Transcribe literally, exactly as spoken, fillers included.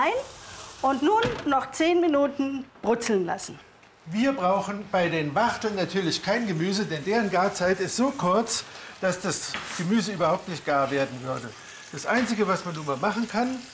Und nun noch zehn Minuten brutzeln lassen. Wir brauchen bei den Wachteln natürlich kein Gemüse, denn deren Garzeit ist so kurz, dass das Gemüse überhaupt nicht gar werden würde. Das Einzige, was man nun mal machen kann,